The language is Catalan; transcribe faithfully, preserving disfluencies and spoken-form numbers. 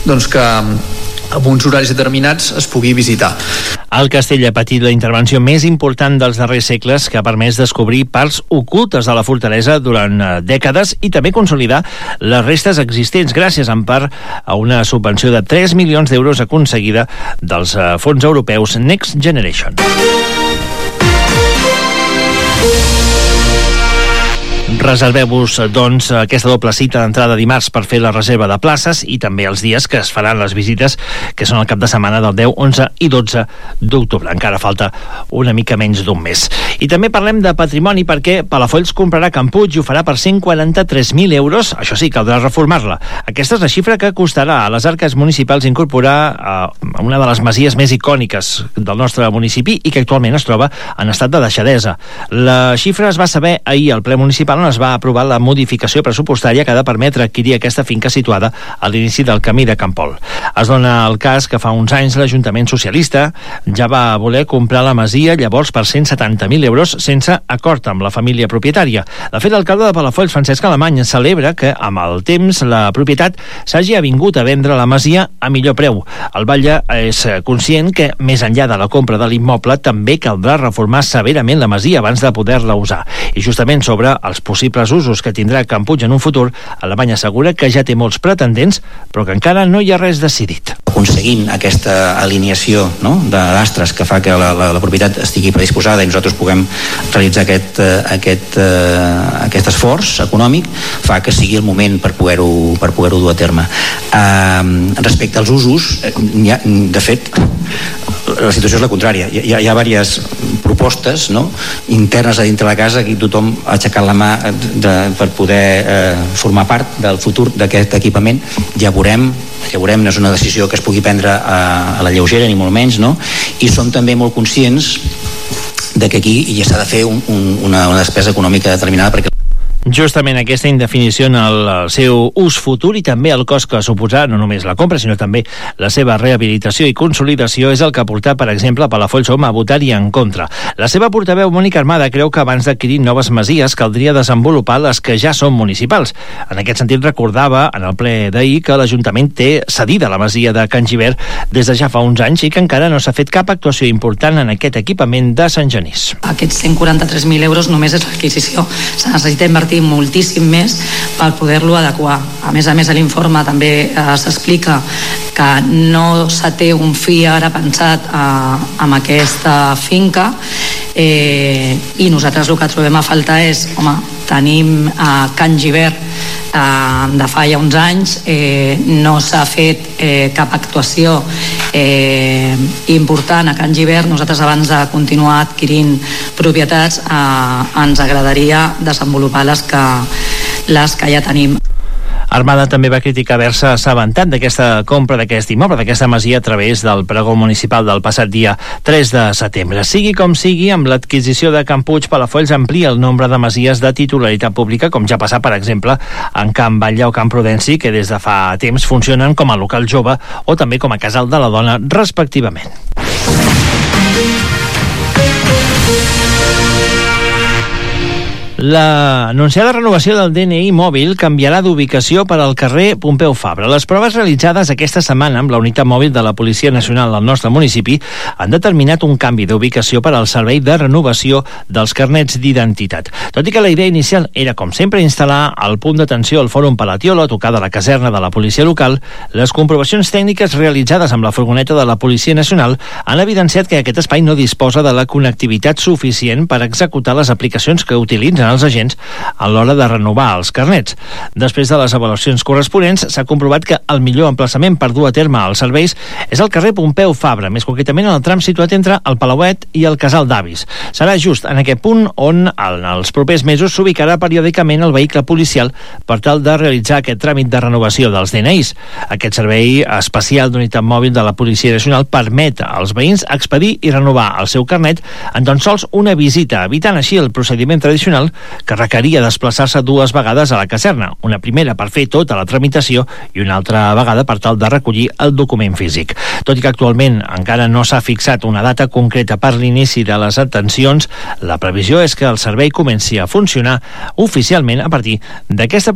doncs, que amb uns horaris determinats es pugui visitar. El castell ha patit la intervenció més important dels darrers segles, que ha permès descobrir parts ocultes de la fortalesa durant dècades i també consolidar les restes existents gràcies en part a una subvenció de tres milions d'euros aconseguida dels fons europeus Next Generation. Reserveu-vos, doncs, aquesta doble cita d'entrada dimarts per fer la reserva de places i també els dies que es faran les visites, que són el cap de setmana del deu, onze i dotze d'octubre. Encara falta una mica menys d'un mes. I també parlem de patrimoni perquè Palafolls comprarà Can Puig i ho farà per cent quaranta-tres mil euros. Això sí, caldrà reformar-la. Aquesta és la xifra que costarà a les arques municipals incorporar eh, una de les masies més icòniques del nostre municipi i que actualment es troba en estat de deixadesa. La xifra es va saber ahir al ple municipal on es va aprovar la modificació pressupostària que ha de permetre adquirir aquesta finca situada a l'inici del camí de Campol. Es dona el cas que fa uns anys l'Ajuntament Socialista ja va voler comprar la masia llavors per cent setanta mil euros sense acord amb la família propietària. De fet, l'alcalde de Palafolls, Francesc Alemany, celebra que amb el temps la propietat s'hagi avingut a vendre la masia a millor preu. El batlle és conscient que més enllà de la compra de l'immoble també caldrà reformar severament la masia abans de poder-la usar. I justament sobre els possibles usos que tindrà Can Puig en un futur, Alemany assegura que ja té molts pretendents, però que encara no hi ha res decidit. Aconseguint aquesta alineació, no?, d'astres que fa que la, la, la propietat estigui predisposada i nosaltres puguem realitzar aquest, aquest, aquest esforç econòmic, fa que sigui el moment per poder-ho per poder-ho dur a terme. Uh, respecte als usos, ha, de fet, la situació és la contrària. Hi ha, hi ha diverses propostes, no?, internes a dintre la casa, aquí tothom ha aixecat la mà de, per poder eh, formar part del futur d'aquest equipament. Ja veurem, ja veurem, no és una decisió que es pugui prendre a, a la lleugera, ni molt menys, no? I som també molt conscients de que aquí ja s'ha de fer un, un, una, una despesa econòmica determinada perquè Justament aquesta indefinició en el, el seu ús futur i també el cost que suposarà no només la compra, sinó també la seva rehabilitació i consolidació és el que ha portat, per exemple, a Palafolls Home a votar-hi en contra. La seva portaveu, Mònica Armada, creu que abans d'adquirir noves masies caldria desenvolupar les que ja són municipals. En aquest sentit, recordava en el ple d'ahir que l'Ajuntament té cedida la masia de Can Gibert des de ja fa uns anys i que encara no s'ha fet cap actuació important en aquest equipament de Sant Genís. Aquests cent quaranta-tres mil euros només és l'adquisició. Se necessita invertir moltíssim més per poder-lo adequar. A més a més, a l'informe també eh, s'explica que no se té un fi ara pensat eh, amb aquesta finca eh, i nosaltres el que trobem a faltar és, home, tenim eh, Can Gibert eh, de fa ja uns anys, eh, no s'ha fet eh, cap actuació eh, important a Can Gibert. Nosaltres, abans de continuar adquirint propietats, eh, ens agradaria desenvolupar les que, les que ja tenim. Armada també va criticar haver-se assabentat d'aquesta compra d'aquest immoble, d'aquesta masia a través del pregó municipal del passat dia tres de setembre. Sigui com sigui, amb l'adquisició de Can Puig, Palafolls amplia el nombre de masies de titularitat pública, com ja passa, per exemple, en Can Batlle o Can Prudenci, que des de fa temps funcionen com a local jove o també com a casal de la dona, respectivament. L'anunciada renovació del D N I mòbil canviarà d'ubicació per al carrer Pompeu Fabra. Les proves realitzades aquesta setmana amb la unitat mòbil de la Policia Nacional del nostre municipi han determinat un canvi d'ubicació per al servei de renovació dels carnets d'identitat. Tot i que la idea inicial era, com sempre, instal·lar el punt d'atenció al Fòrum Palatiola, a tocar de la caserna de la policia local, les comprovacions tècniques realitzades amb la furgoneta de la Policia Nacional han evidenciat que aquest espai no disposa de la connectivitat suficient per executar les aplicacions que utilitzen els agents a l'hora de renovar els carnets. Després de les avaluacions corresponents, s'ha comprovat que el millor emplaçament per dur a terme els serveis és el carrer Pompeu Fabra, més concretament en el tram situat entre el Palauet i el Casal d'Avis. Serà just en aquest punt on en els propers mesos s'ubicarà periòdicament el vehicle policial per tal de realitzar aquest tràmit de renovació dels D N Is. Aquest servei especial d'unitat mòbil de la Policia Nacional permet als veïns expedir i renovar el seu carnet en tan sols una visita, evitant així el procediment tradicional que requeria desplaçar-se dues vegades a la caserna, una primera per fer tota la tramitació i una altra vegada per tal de recollir el document físic. Tot i que actualment encara no s'ha fixat una data concreta per l'inici de les atencions, la previsió és que el servei comenci a funcionar oficialment a partir d'aquesta